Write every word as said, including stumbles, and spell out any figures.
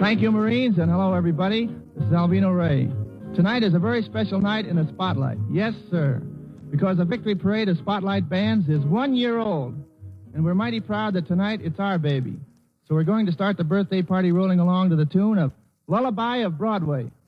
Thank you, Marines, and hello, everybody. This is Alvino Ray. Tonight is a very special night in the Spotlight. Yes, sir. Because the Victory Parade of Spotlight Bands is one year old. And we're mighty proud that tonight it's our baby. So we're going to start the birthday party rolling along to the tune of Lullaby of Broadway.